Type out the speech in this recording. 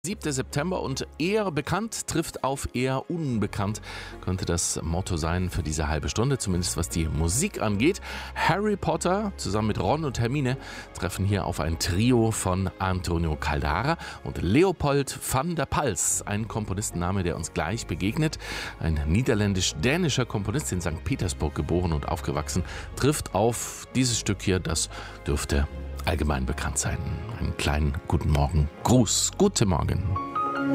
7. September und eher bekannt trifft auf eher unbekannt, könnte das Motto sein für diese halbe Stunde, zumindest was die Musik angeht. Harry Potter zusammen mit Ron und Hermine treffen hier auf ein Trio von Antonio Caldara und Leopold van der Pals, ein Komponistenname, der uns gleich begegnet. Ein niederländisch-dänischer Komponist, in St. Petersburg geboren und aufgewachsen, trifft auf dieses Stück hier, das dürfte allgemein bekannt sein. Einen kleinen guten Morgen. Gruß. Guten Morgen.